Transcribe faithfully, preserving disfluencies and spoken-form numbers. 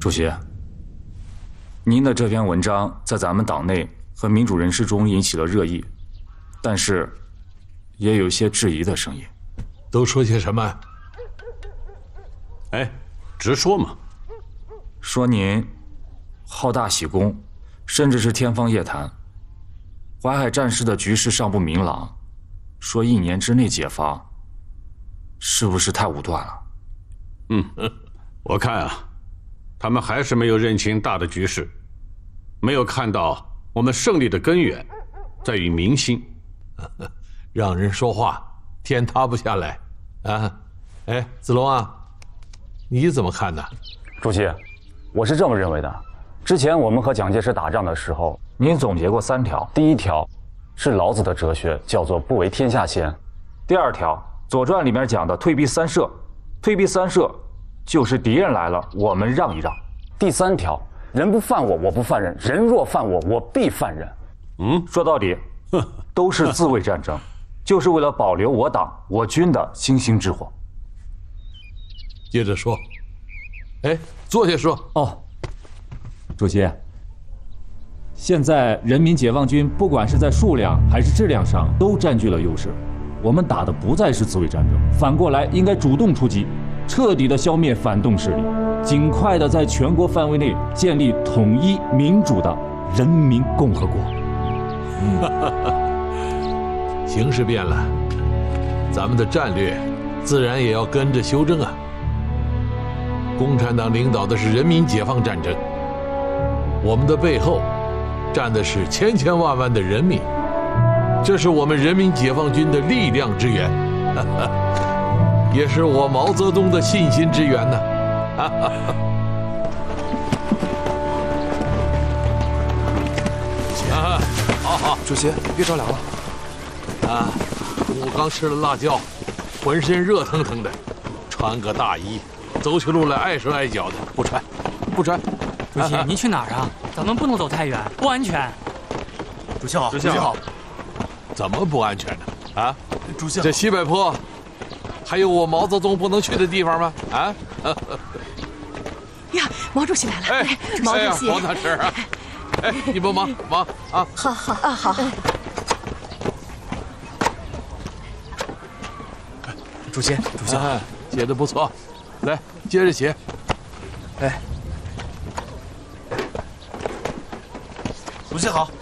主席，您的这篇文章在咱们党内和民主人士中引起了热议，但是也有一些质疑的声音。 都说些什么？ 哎，直说嘛。 说您好大喜功，甚至是天方夜谭。淮海战事的局势尚不明朗，说一年之内解放，是不是太武断了？ 嗯，我看啊，他们还是没有认清大的局势，没有看到我们胜利的根源在于民心。 让人说话，天塌不下来啊！哎，子龙啊，你怎么看呢？ 主席，我是这么认为的。之前我们和蒋介石打仗的时候， 您总结过三条。 第一条是老子的哲学，叫做不为天下先。 第二条，《左传》里面讲的退避三舍，退避三舍就是敌人来了，我们让一让。 第三条，人不犯我，我不犯人；人若犯我，我必犯人。 嗯，说到底，都是自卫战争，就是为了保留我党我军的星星之火。 接着说。哎，坐下说。 哦，主席，现在人民解放军不管是在数量还是质量上都占据了优势，我们打的不再是自卫战争，反过来应该主动出击，彻底的消灭反动势力，尽快的在全国范围内建立统一民主的人民共和国。 嗯，形势变了，咱们的战略自然也要跟着修正啊。共产党领导的是人民解放战争，我们的背后站的是千千万万的人民，这是我们人民解放军的力量之源，也是我毛泽东的信心之源呢。啊，好好， 主席别着凉了。 啊，我刚吃了辣椒，浑身热腾腾的，穿个大衣。走起路来碍手碍脚的，不穿，不穿。 主席，您去哪儿啊？咱们不能走太远，不安全。 主席好， 主席好。怎么不安全呢？啊， 主席， 这西北坡还有我毛泽东不能去的地方吗？啊？ 呀，毛主席来了！ 哎， 毛主席， 毛大婶啊！哎，你帮忙忙啊！ 好好啊，好。 主席，主席好， 写的不错。来，接着写。 哎，主席好。